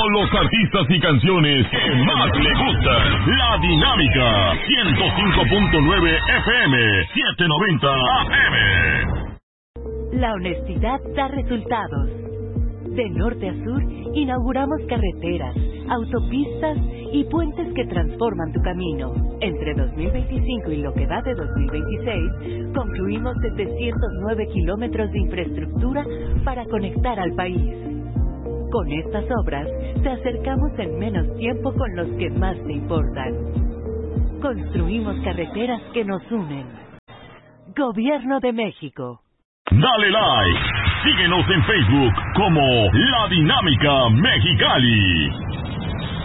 con los artistas y canciones que más le gustan. La Dinámica, 105.9 FM, 790 AM. La honestidad da resultados. De norte a sur, inauguramos carreteras, autopistas y puentes que transforman tu camino. Entre 2025 y lo que va de 2026, concluimos 709 kilómetros de infraestructura para conectar al país. Con estas obras, te acercamos en menos tiempo con los que más te importan. Construimos carreteras que nos unen. Gobierno de México. Dale like. Síguenos en Facebook como La Dinámica Mexicali.